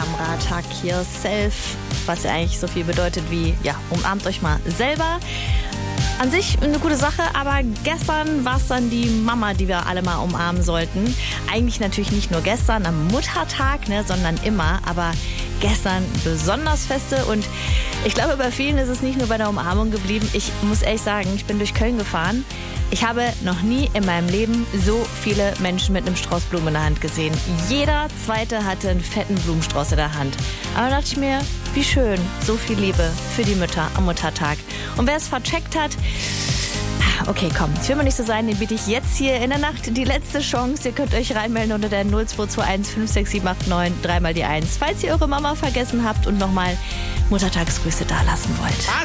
Kamera-Tag yourself, was ja eigentlich so viel bedeutet wie, ja, umarmt euch mal selber. An sich eine gute Sache, aber gestern war es dann die Mama, die wir alle mal umarmen sollten. Eigentlich natürlich nicht nur gestern am Muttertag, ne, sondern immer, aber gestern besonders feste und ich glaube, bei vielen ist es nicht nur bei der Umarmung geblieben. Ich muss ehrlich sagen, ich bin durch Köln gefahren. Ich habe noch nie in meinem Leben so viele Menschen mit einem Strauß Blumen in der Hand gesehen. Jeder Zweite hatte einen fetten Blumenstrauß in der Hand. Aber da dachte ich mir, wie schön, so viel Liebe für die Mütter am Muttertag. Und wer es vercheckt hat, okay, komm, ich will mal nicht so sein, den biete ich jetzt hier in der Nacht die letzte Chance. Ihr könnt euch reinmelden unter der 0221 56789 3 mal die 1, falls ihr eure Mama vergessen habt und nochmal Muttertagsgrüße da lassen wollt.